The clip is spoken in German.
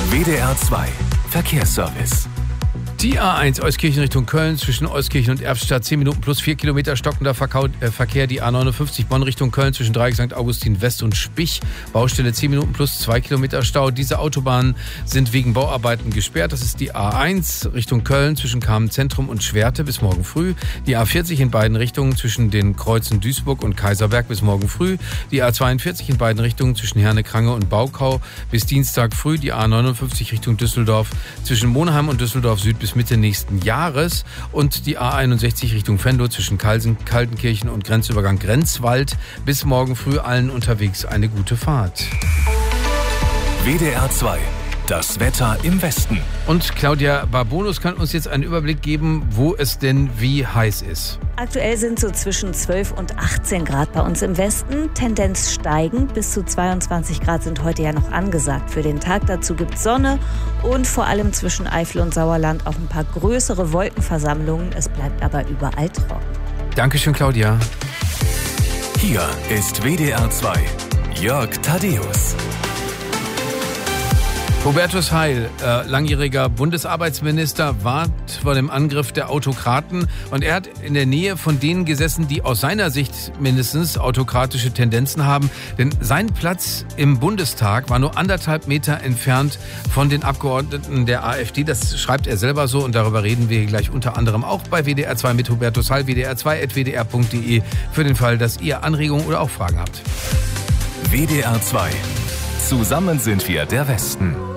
WDR 2 Verkehrsservice. Die A1 Euskirchen Richtung Köln zwischen Euskirchen und Erftstadt 10 Minuten plus 4 Kilometer stockender Verkehr. Die A59 Bonn Richtung Köln zwischen Dreieck St. Augustin West und Spich. Baustelle 10 Minuten plus 2 Kilometer Stau. Diese Autobahnen sind wegen Bauarbeiten gesperrt. Das ist die A1 Richtung Köln zwischen Kamen Zentrum und Schwerte bis morgen früh. Die A40 in beiden Richtungen zwischen den Kreuzen Duisburg und Kaiserberg bis morgen früh. Die A42 in beiden Richtungen zwischen Herne-Krange und Baukau bis Dienstag früh. Die A59 Richtung Düsseldorf zwischen Monheim und Düsseldorf Süd bis Mitte nächsten Jahres und die A61 Richtung Venlo zwischen Kaltenkirchen und Grenzübergang Grenzwald bis morgen früh allen unterwegs eine gute Fahrt. WDR 2, das Wetter im Westen. Und Claudia Barbonus kann uns jetzt einen Überblick geben, wo es denn wie heiß ist. Aktuell sind so zwischen 12 und 18 Grad bei uns im Westen. Tendenz steigend. Bis zu 22 Grad sind heute ja noch angesagt für den Tag. Dazu gibt es Sonne und vor allem zwischen Eifel und Sauerland auch ein paar größere Wolkenversammlungen. Es bleibt aber überall trocken. Dankeschön, Claudia. Hier ist WDR 2, Jörg Thaddeus. Hubertus Heil, langjähriger Bundesarbeitsminister, warnt vor dem Angriff der Autokraten. Und er hat in der Nähe von denen gesessen, die aus seiner Sicht mindestens autokratische Tendenzen haben. Denn sein Platz im Bundestag war nur 1,5 Meter entfernt von den Abgeordneten der AfD. Das schreibt er selber so und darüber reden wir gleich unter anderem auch bei WDR 2 mit Hubertus Heil, wdr2.wdr.de, für den Fall, dass ihr Anregungen oder auch Fragen habt. WDR 2. Zusammen sind wir der Westen.